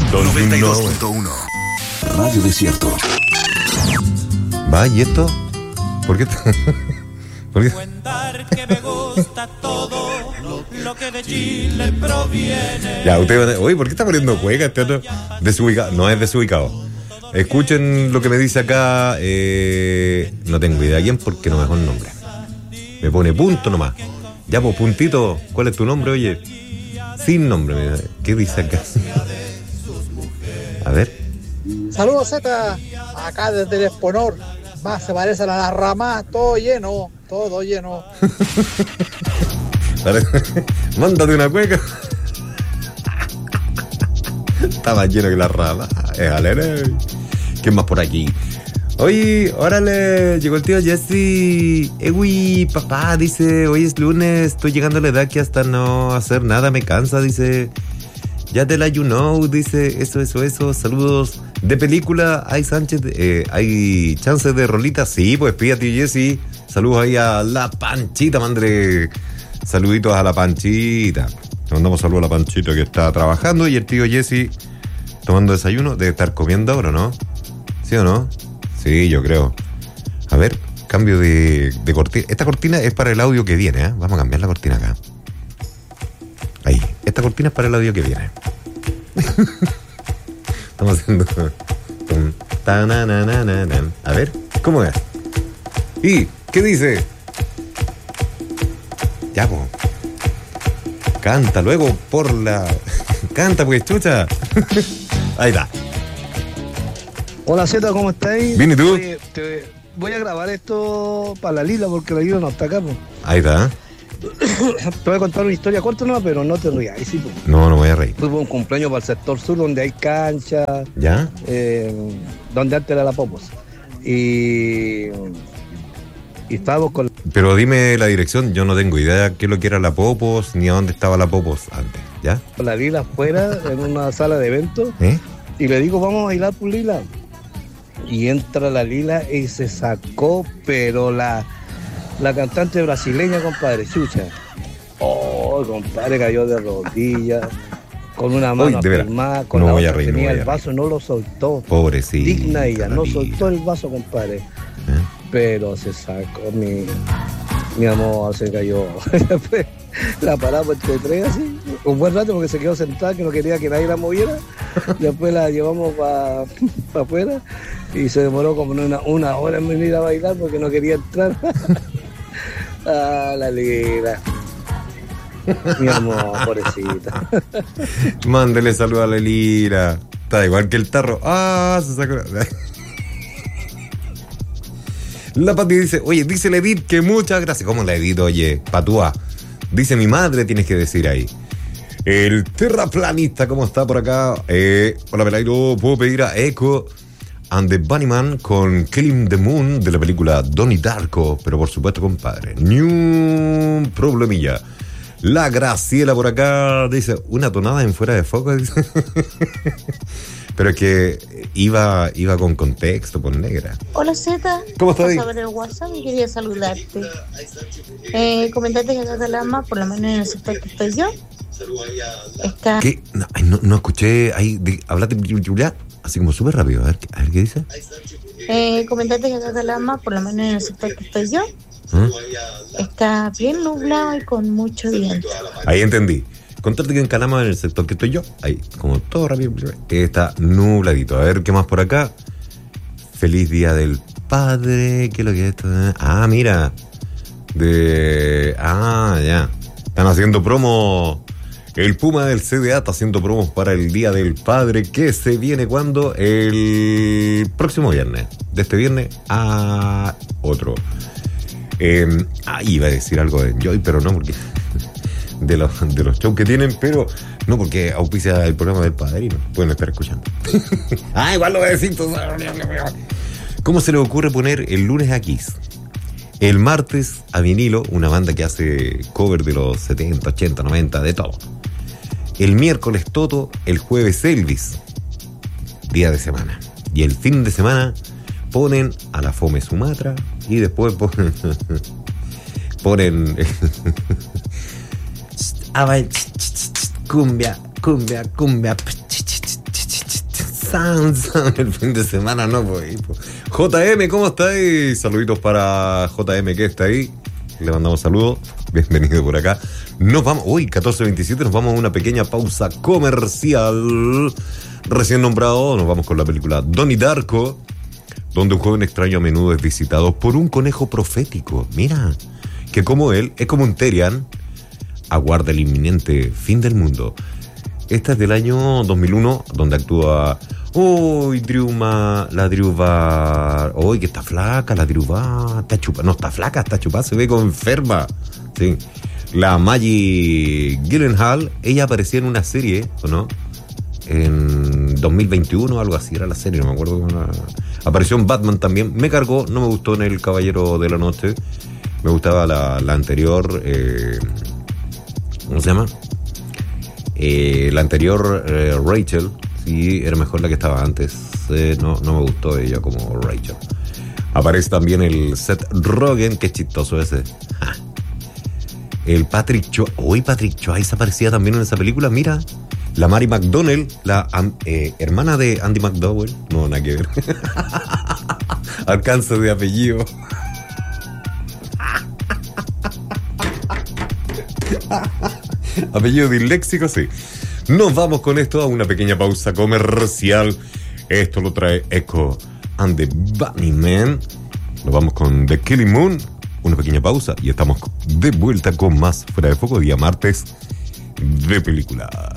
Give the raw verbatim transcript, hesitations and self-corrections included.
noventa y dos punto uno. Radio Desierto. Va, ¿y esto? ¿Por qué? ¿Por qué? Que me gusta todo lo que de Chile proviene. Ya, usted va a... Oye, ¿por qué está poniendo cueca este otro? Desubicado. No es desubicado. Escuchen lo que me dice acá. Eh... No tengo idea quién porque no me dejó el nombre. Me pone punto nomás. Ya, pues, puntito. ¿Cuál es tu nombre, oye? Sin nombre. Mira. ¿Qué dice acá? A ver. Saludos, Z. Acá desde el Esponor. Más se parecen a las ramas. Todo lleno. Todo lleno. Mándate una cueca. Está más lleno que la rama. ¿Quién más por aquí? Oye, órale, llegó el tío Jesse. Ewi, papá, dice, hoy es lunes, estoy llegando a la edad que hasta no hacer nada me cansa, dice. Ya te la you know, dice, eso, eso, eso, saludos. De película, ¿hay Sánchez, eh, hay chances de rolita? Sí, pues pida, tío Jesse. Saludos ahí a la Panchita, mandre. Saluditos a la Panchita. Le mandamos saludos a la Panchita que está trabajando y el tío Jesse tomando desayuno. Debe estar comiendo ahora, ¿no? ¿Sí o no? Sí, yo creo. A ver, cambio de, de cortina. Esta cortina es para el audio que viene, ¿eh? Vamos a cambiar la cortina acá. Ahí. Esta cortina es para el audio que viene. Estamos haciendo... A ver, ¿cómo es? ¿Y qué dice? Ya, po. Canta luego por la... Canta, pues, chucha. Ahí está. Hola, Zeta, ¿cómo estáis? Bien, ¿y tú? Oye, te voy a grabar esto para la Lila, porque la Lila no está acá, po. Ahí está. Te voy a contar una historia corta, no, pero no te rías, ahí sí, po. No, no voy a reír. Tuve un cumpleaños para el sector sur, donde hay cancha. ¿Ya? Eh, donde antes era la Popos. Y... Y estábamos con... Pero dime la dirección, yo no tengo idea qué es lo que era la Popos, ni a dónde estaba la Popos antes, ¿ya? La Lila afuera, en una sala de eventos, ¿Eh? y le digo, vamos a bailar por Lila. Y entra la Lila y se sacó, pero la, la cantante brasileña, compadre, Chucha. Oh, compadre, cayó de rodillas, con una mano firmada, con no la voy otra a reír, tenía no voy a el vaso, reír. no lo soltó. Pobrecita. Digna ella, no Lila. soltó el vaso, compadre. ¿Eh? Pero se sacó, mi, mi amor, se cayó. Después la paramos entre tres así, un buen rato porque se quedó sentada, que no quería que nadie la moviera. Después la llevamos para pa afuera y se demoró como una, una hora en venir a bailar porque no quería entrar. Ah, la Lila. Mi amor, pobrecita. Mándele saludos a la Lira. Está igual que el tarro. Ah, se sacó. La Pati dice, oye, dice la Edith que muchas gracias. ¿Cómo la Edith, oye? Patúa. Dice mi madre, tienes que decir ahí. El terraplanista, ¿cómo está por acá? Eh, hola, Pelairo. ¿Puedo pedir a Echo and the Bunnyman con Killing the Moon de la película Donnie Darko? Pero por supuesto, compadre. Ni un problemilla. La Graciela por acá dice, una tonada en fuera de foco. Dice. Pero es que iba, iba con contexto, por negra. Hola, Zeta. ¿Cómo estás? Paso a ver el WhatsApp y quería saludarte. Eh, comentarte que acá Calama, por lo menos en el sector que estoy yo, está... ¿Qué? No, ay, no, no escuché. Ahí, de, hablate así como súper rápido. A ver, a ver qué dice. Eh, comentarte que acá Calama, por lo menos en el sector que estoy yo, ¿Mm? está bien nublado y con mucho viento. Ahí entendí. Contarte que en Calama, en el sector que estoy yo, ahí, como todo rápido, está nubladito. A ver, ¿qué más por acá? Feliz Día del Padre. ¿Qué es lo que es esto? Ah, mira. De... Ah, ya. Están haciendo promo. El Puma del C D A está haciendo promos para el Día del Padre, que se viene cuando el próximo viernes. De este viernes a otro. Eh, ah, iba a decir algo de Enjoy, pero no, porque... De los, de los shows que tienen, pero no porque auspicia el programa del Padrino. Pueden estar escuchando. Ah, igual lo voy a decir. ¿Cómo se le ocurre poner el lunes a Kiss? El martes a Vinilo, una banda que hace cover de los setenta, ochenta, noventa, de todo. El miércoles Toto, el jueves Elvis. Día de semana. Y el fin de semana ponen a la Fome Sumatra y después ponen... ponen... cumbia, cumbia, cumbia. Sansa el fin de semana, no, pues. J M, ¿cómo estáis? Saluditos para J M que está ahí. Le mandamos saludos. Bienvenido por acá. Nos vamos, uy, catorce veintisiete, nos vamos a una pequeña pausa comercial. Recién nombrado, nos vamos con la película Donnie Darko, donde un joven extraño a menudo es visitado por un conejo profético. Mira, que como él, es como un Terian, aguarda el inminente fin del mundo. Esta es del año dos mil uno, donde actúa... Uy, Drew Ma... La Drew va... Uy, que está flaca, la Drew va... Está chupada. No, está flaca, está chupada, se ve como enferma. Sí. La Maggie Gyllenhaal, ella aparecía en una serie, ¿o no? En dos mil veintiuno, algo así, era la serie, no me acuerdo. Una... Apareció en Batman también. Me cargó, no me gustó en El Caballero de la Noche. Me gustaba la, la anterior... Eh... ¿Cómo se llama? Eh, la anterior, eh, Rachel, sí, era mejor la que estaba antes. Eh, no, no me gustó ella como Rachel. Aparece también el Seth Rogen, qué chistoso ese. Ja. El Patrick Cho. Uy, Patrick Choice aparecía también en esa película. Mira, la Mary McDonnell, la eh, hermana de Andy McDowell. No, nada que ver. Alcance de apellido. Apellido disléxico, sí. Nos vamos con esto a una pequeña pausa comercial. Esto lo trae Echo and the Bunnymen. Nos vamos con The Killing Moon. Una pequeña pausa y estamos de vuelta con más Fuera de Foco, día martes de película.